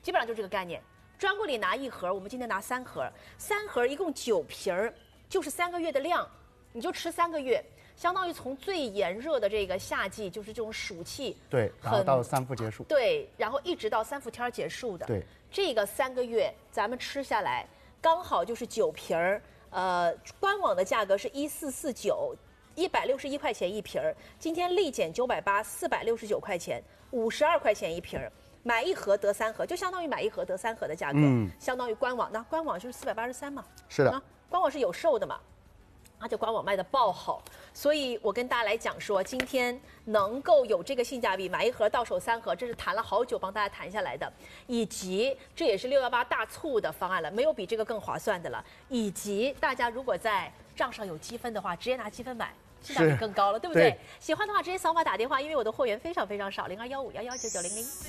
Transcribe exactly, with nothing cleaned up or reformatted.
基本上就这个概念。专柜里拿一盒，我们今天拿三盒，三盒一共九瓶儿，就是三个月的量，你就吃三个月。相当于从最炎热的这个夏季，就是这种暑气， 对，然后到三伏结束， 对，然后一直到三伏天结束的， 对， 这个三个月咱们吃下来，刚好就是九瓶儿，呃，官网的价格是一四四九，一百六十一块钱一瓶儿，今天立减九百八，四百六十九块钱，五十二块钱一瓶儿，买一盒得三盒，就相当于买一盒得三盒的价格，嗯，相当于官网，那官网就是四百八十三嘛， 是的， 啊，官网是有售的嘛。而且官网卖的爆好，所以我跟大家来讲说，今天能够有这个性价比，买一盒到手三盒，这是谈了好久帮大家谈下来的，以及这也是六幺八大促的方案了，没有比这个更划算的了。以及大家如果在账上有积分的话，直接拿积分买，性价比更高了，对不对？对，喜欢的话直接扫码打电话，因为我的货源非常非常少，零二幺五幺幺九九零零。